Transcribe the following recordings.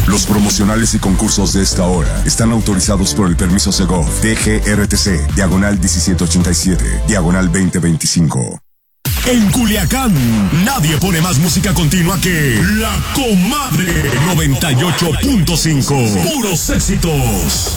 Los promocionales y concursos de esta hora están autorizados por el permiso Segov, DGRTC, diagonal 1787, diagonal 2025. En Culiacán, nadie pone más música continua que La Comadre 98.5. Puros éxitos.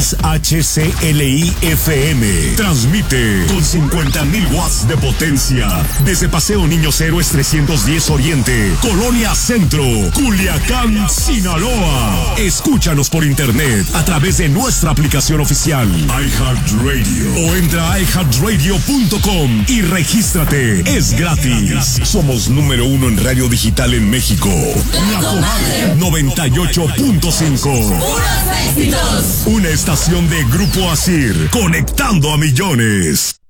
XHCLI-FM. Transmite con 50,000 watts de potencia. Desde Paseo Niños Héroes 310 Oriente, Colonia Centro, Culiacán, Sinaloa. Escúchanos por internet a través de nuestra aplicación oficial iHeartRadio o entra a iHeartRadio.com y regístrate. Es gratis. Somos número 1 en radio digital en México. La Comadre 98.5. ¡Puros éxitos! Una estación de Grupo Asir, conectando a millones.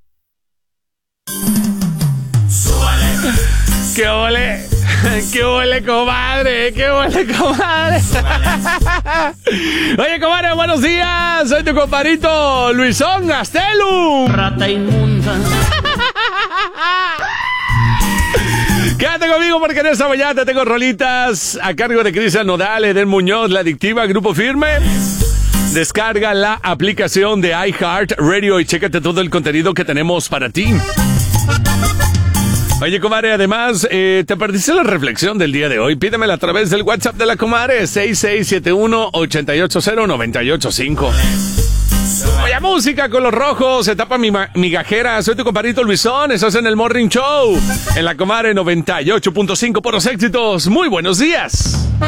¡Qué ole! ¡Qué ole, comadre! ¡Qué ole, comadre! Oye, comadre, buenos días. Soy tu compadrito Luisón Gastelum. Rata inmunda. Quédate conmigo porque en esta mañana te tengo rolitas a cargo de Cristian Nodal, Eden Muñoz, La Adictiva, Grupo Firme. Descarga la aplicación de iHeartRadio y chécate todo el contenido que tenemos para ti. Oye, comadre, además, ¿te perdiste la reflexión del día de hoy? Pídemela a través del WhatsApp de la comadre, 6671-880-985. Oye, música con los rojos, se tapa mi migajera. Soy tu compadrito Luisón, estás en el Morning Show, en la comadre 98.5, puros éxitos. Muy buenos días.